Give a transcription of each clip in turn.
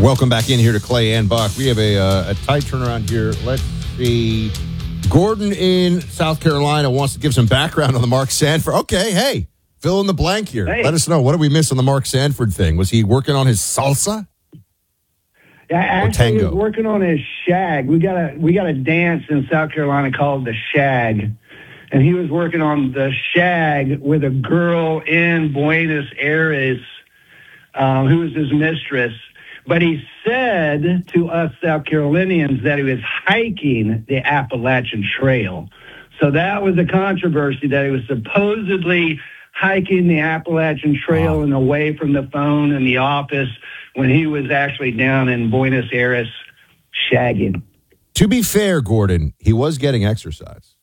Welcome back in here to Clay and Buck. We have a tight turnaround here. Let's see. Gordon in South Carolina wants to give some background on the Mark Sanford. Okay, hey, fill in the blank here. Hey. Let us know. What did we miss on the Mark Sanford thing? Was he working on his salsa? Yeah, actually, tango? he was working on his shag. We got a dance in South Carolina called the shag, and he was working on the shag with a girl in Buenos Aires who was his mistress. But he said to us South Carolinians that he was hiking the Appalachian Trail. So that was a controversy, that he was supposedly hiking the Appalachian Trail and away from the phone in the office when he was actually down in Buenos Aires shagging. To be fair, Gordon, he was getting exercise.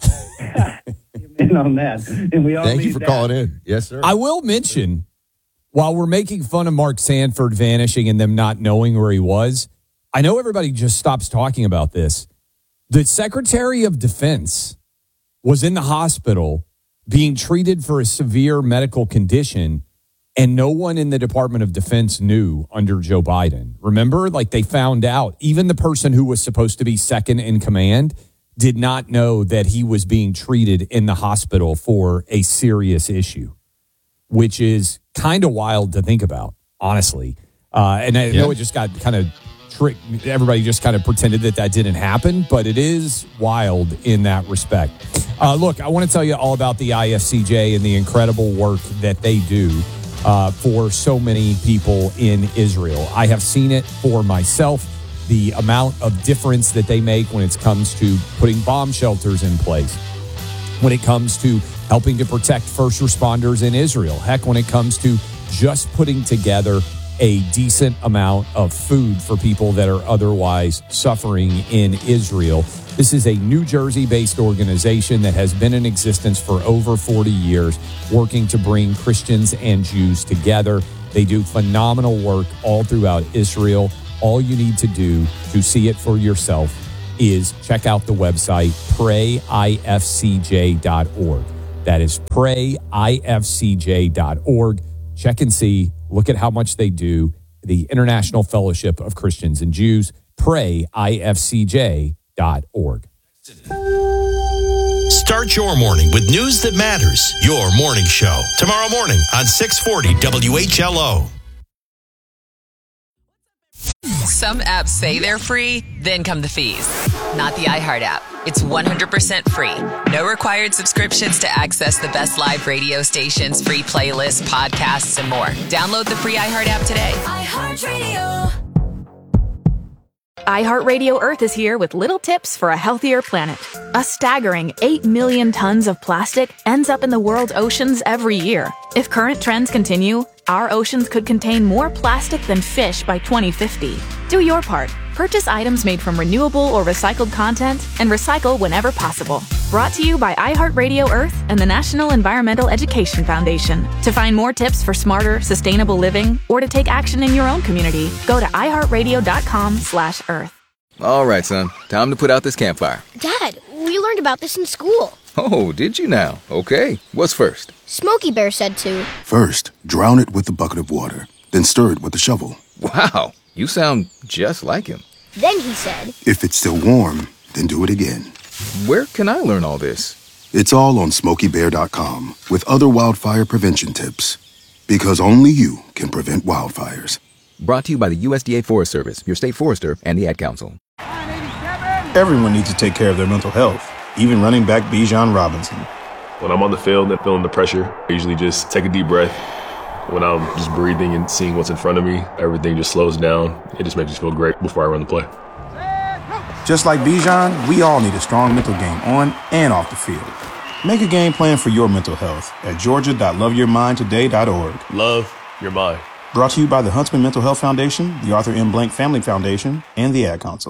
In on that. And we all Thank you need for that. calling in. Yes, sir. I will mention, while we're making fun of Mark Sanford vanishing and them not knowing where he was, I know everybody just stops talking about this. The Secretary of Defense was in the hospital being treated for a severe medical condition, and no one in the Department of Defense knew under Joe Biden. Remember? Like, they found out. Even the person who was supposed to be second in command did not know that he was being treated in the hospital for a serious issue, which is kind of wild to think about, honestly. And I know it just got kind of tricked. Everybody just kind of pretended that didn't happen, but it is wild in that respect. Look, I want to tell you all about the IFCJ and the incredible work that they do for so many people in Israel. I have seen it for myself, the amount of difference that they make when it comes to putting bomb shelters in place, when it comes to helping to protect first responders in Israel. Heck, when it comes to just putting together a decent amount of food for people that are otherwise suffering in Israel. This is a New Jersey-based organization that has been in existence for over 40 years, working to bring Christians and Jews together. They do phenomenal work all throughout Israel. All you need to do to see it for yourself is check out the website, prayifcj.org. That is prayifcj.org. Check and see. Look at how much they do. The International Fellowship of Christians and Jews, prayifcj.org. Start your morning with news that matters. Your morning show. Tomorrow morning on 640 WHLO. Some apps say they're free, then come the fees. Not the iHeart app. It's 100% free. No required subscriptions to access the best live radio stations, free playlists, podcasts, and more. Download the free iHeart app today. iHeartRadio. iHeartRadio Earth is here with little tips for a healthier planet. A staggering 8 million tons of plastic ends up in the world's oceans every year. If current trends continue, our oceans could contain more plastic than fish by 2050. Do your part. Purchase items made from renewable or recycled content and recycle whenever possible. Brought to you by iHeartRadio Earth and the National Environmental Education Foundation. To find more tips for smarter, sustainable living or to take action in your own community, go to iHeartRadio.com/earth. All right, son. Time to put out this campfire. Dad, we learned about this in school. Oh, did you now? Okay. What's first? Smokey Bear said to. First, drown it with a bucket of water, then stir it with a shovel. Wow, you sound just like him. Then he said. If it's still warm, then do it again. Where can I learn all this? It's all on SmokeyBear.com with other wildfire prevention tips. Because only you can prevent wildfires. Brought to you by the USDA Forest Service, your state forester, and the Ad Council. Everyone needs to take care of their mental health, even running back Bijan Robinson. When I'm on the field and feeling the pressure, I usually just take a deep breath. When I'm just breathing and seeing what's in front of me, everything just slows down. It just makes me feel great before I run the play. Just like Bijan, we all need a strong mental game on and off the field. Make a game plan for your mental health at georgia.loveyourmindtoday.org. Love your mind. Brought to you by the Huntsman Mental Health Foundation, the Arthur M. Blank Family Foundation, and the Ad Council.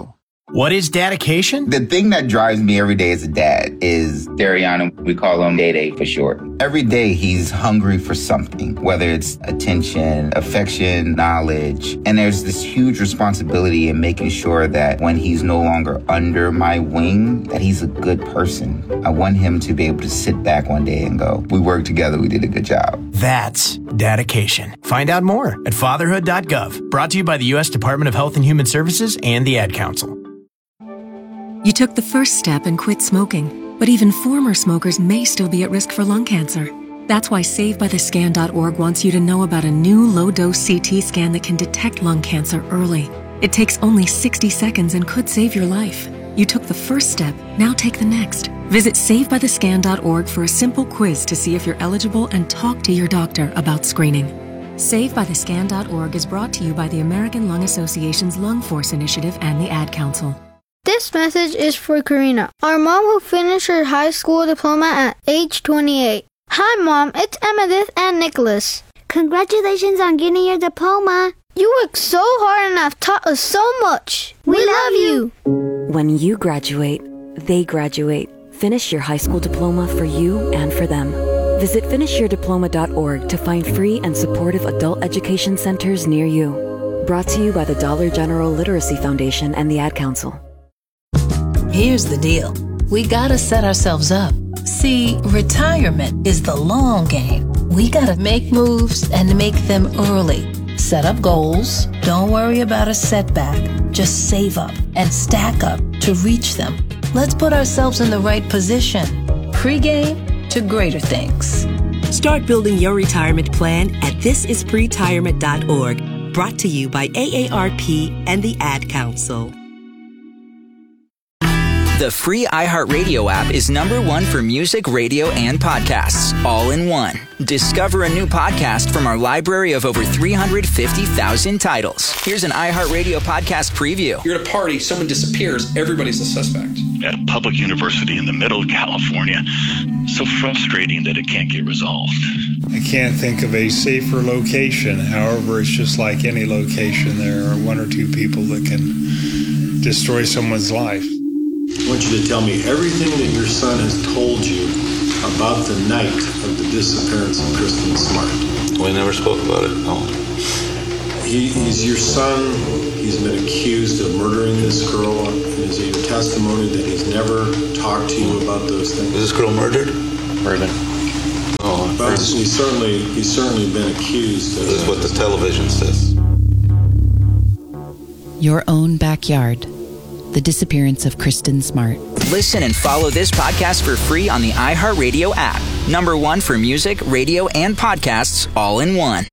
What is dedication? The thing that drives me every day as a dad is Dariano. We call him Day-Day for short. Every day he's hungry for something, whether it's attention, affection, knowledge. And there's this huge responsibility in making sure that when he's no longer under my wing, that he's a good person. I want him to be able to sit back one day and go, we worked together, we did a good job. That's dedication. Find out more at fatherhood.gov. Brought to you by the U.S. Department of Health and Human Services and the Ad Council. You took the first step and quit smoking, but even former smokers may still be at risk for lung cancer. That's why SaveByTheScan.org wants you to know about a new low-dose CT scan that can detect lung cancer early. It takes only 60 seconds and could save your life. You took the first step, now take the next. Visit SaveByTheScan.org for a simple quiz to see if you're eligible and talk to your doctor about screening. SaveByTheScan.org is brought to you by the American Lung Association's Lung Force Initiative and the Ad Council. This message is for Karina, our mom who finished her high school diploma at age 28. Hi, Mom. It's Emmettith and Nicholas. Congratulations on getting your diploma. You worked so hard and have taught us so much. We love you. When you graduate, they graduate. Finish your high school diploma for you and for them. Visit finishyourdiploma.org to find free and supportive adult education centers near you. Brought to you by the Dollar General Literacy Foundation and the Ad Council. Here's the deal. We gotta set ourselves up. See, retirement is the long game. We gotta make moves and make them early. Set up goals. Don't worry about a setback. Just save up and stack up to reach them. Let's put ourselves in the right position. Pre-game to greater things. Start building your retirement plan at thisispretirement.org. Brought to you by AARP and the Ad Council. The free iHeartRadio app is #1 for music, radio, and podcasts, all in one. Discover a new podcast from our library of over 350,000 titles. Here's an iHeartRadio podcast preview. You're at a party, someone disappears, everybody's a suspect. At a public university in the middle of California, so frustrating that it can't get resolved. I can't think of a safer location. However, it's just like any location. There are one or two people that can destroy someone's life. I want you to tell me everything that your son has told you about the night of the disappearance of Kristen Smart. We never spoke about it, no. He's your son. He's been accused of murdering this girl. Is it your testimony that he's never talked to you about those things? Is this girl murdered? Murdered. Oh, but he's certainly been accused. This is what the television says. Your own backyard. The disappearance of Kristen Smart. Listen and follow this podcast for free on the iHeartRadio app. #1 for music, radio, and podcasts, all in one.